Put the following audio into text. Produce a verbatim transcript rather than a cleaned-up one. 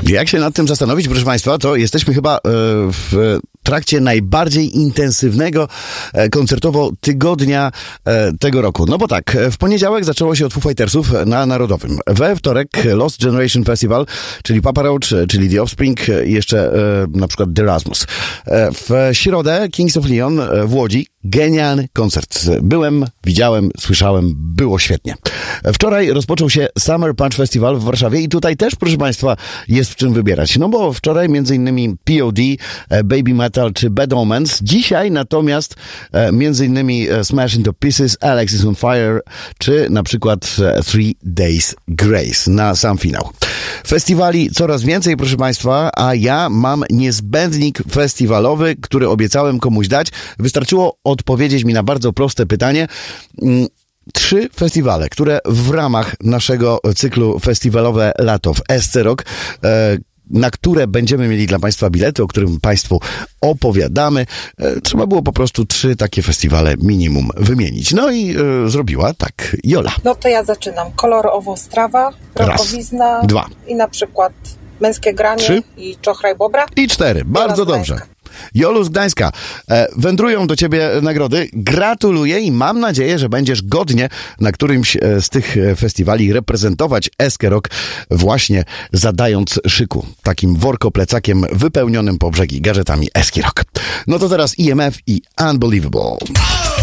Jak się nad tym zastanowić, proszę Państwa, to jesteśmy chyba w trakcie najbardziej intensywnego koncertowo tygodnia tego roku. No bo tak, w poniedziałek zaczęło się od Foo Fightersów na Narodowym. We wtorek Lost Generation Festival, czyli Papa Roach, czyli The Offspring i jeszcze na przykład The Rasmus. W środę Kings of Leon w Łodzi. Genialny koncert. Byłem, widziałem, słyszałem, było świetnie. Wczoraj rozpoczął się Summer Punch Festival w Warszawie i tutaj też, proszę Państwa, jest w czym wybierać. No bo wczoraj między innymi P O D, Baby Metal czy Bad Omens. Dzisiaj natomiast między innymi Smash Into Pieces, Alex is on Fire czy na przykład Three Days Grace na sam finał. Festiwali coraz więcej, proszę Państwa, a ja mam niezbędnik festiwalowy, który obiecałem komuś dać. Wystarczyło odpowiedzieć mi na bardzo proste pytanie. Trzy festiwale, które w ramach naszego cyklu festiwalowe lato w S C Rock, na które będziemy mieli dla Państwa bilety, o którym Państwu opowiadamy. Trzeba było po prostu trzy takie festiwale minimum wymienić. No i y, zrobiła tak Jola. No to ja zaczynam. Kolorowo Strawa, Rokowizna dwa. I na przykład Męskie Granie Trzy. I Czochraj Bobra. I cztery. Bardzo dobrze. Jolu z Gdańska, e, wędrują do Ciebie nagrody. Gratuluję i mam nadzieję, że będziesz godnie na którymś z tych festiwali reprezentować S K Rock właśnie zadając szyku. Takim workoplecakiem wypełnionym po brzegi gadżetami S K Rock. No to teraz I M F i Unbelievable.